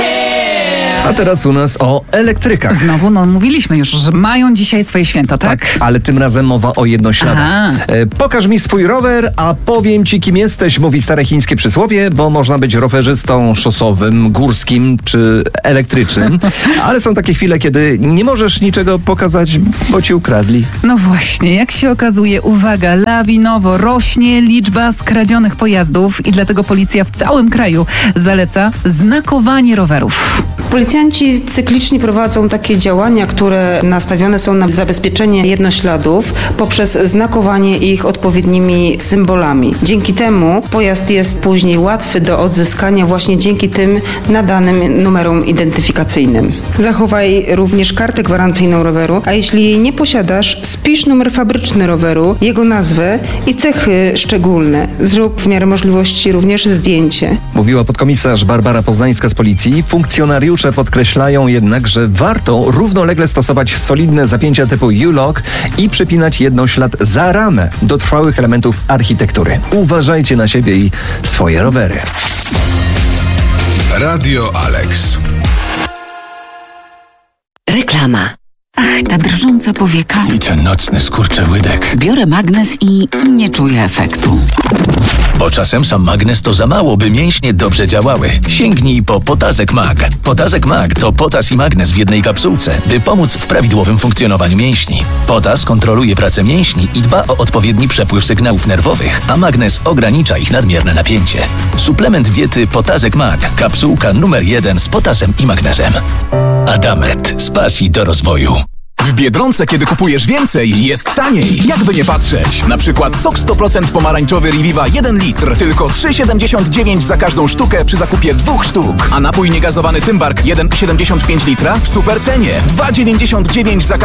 A teraz u nas o elektrykach. Znowu, mówiliśmy już, że mają dzisiaj swoje święto, tak? Ale tym razem mowa o jednośladach. Pokaż mi swój rower, a powiem ci, kim jesteś, mówi stare chińskie przysłowie, bo można być rowerzystą szosowym, górskim czy elektrycznym, ale są takie chwile, kiedy nie możesz niczego pokazać, bo ci ukradli. No właśnie, jak się okazuje, uwaga, lawinowo rośnie liczba skradzionych pojazdów i dlatego policja w całym kraju zaleca znakowanie rowerów. Policjanci cyklicznie prowadzą takie działania, które nastawione są na zabezpieczenie jednośladów poprzez znakowanie ich odpowiednimi symbolami. Dzięki temu pojazd jest później łatwy do odzyskania właśnie dzięki tym nadanym numerom identyfikacyjnym. Zachowaj również kartę gwarancyjną roweru, a jeśli jej nie posiadasz, spisz numer fabryczny roweru, jego nazwę i cechy szczególne. Zrób w miarę możliwości również zdjęcie. Mówiła podkomisarz Barbara Poznańska z policji. Funkcjonariusze podkreślają jednak, że warto równolegle stosować solidne zapięcia typu U-lock i przypinać jednoślad za ramę do trwałych elementów architektury. Uważajcie na siebie i swoje rowery. Radio Alex. Reklama. Ach, ta drżąca powieka. I ten nocny skurczyłydek. Biorę magnes i nie czuję efektu. Bo czasem sam magnes to za mało, by mięśnie dobrze działały. Sięgnij po Potazek Mag. Potazek Mag to potas i magnes w jednej kapsułce, by pomóc w prawidłowym funkcjonowaniu mięśni. Potas kontroluje pracę mięśni i dba o odpowiedni przepływ sygnałów nerwowych, a magnes ogranicza ich nadmierne napięcie. Suplement diety Potazek Mag. Kapsułka numer 1 z potasem i magnezem. Adamet. Z pasji do rozwoju. W Biedronce, kiedy kupujesz więcej, jest taniej. Jakby nie patrzeć. Na przykład sok 100% pomarańczowy Reviva 1 litr. Tylko 3,79 za każdą sztukę przy zakupie 2 sztuk. A napój niegazowany Tymbark 1,75 litra w super cenie. 2,99 za